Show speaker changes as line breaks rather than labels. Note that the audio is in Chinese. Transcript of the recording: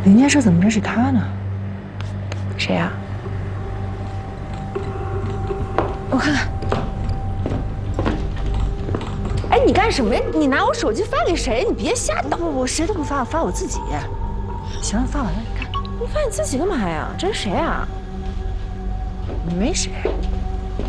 那件事怎么认识他呢？
谁呀？我看看。哎，你干什么呀？你拿我手机发给谁？你别瞎捣！
不，我谁都不发，我发我自己。行了，发完了，你看。
你发你自己干嘛呀？这是谁啊？
没谁。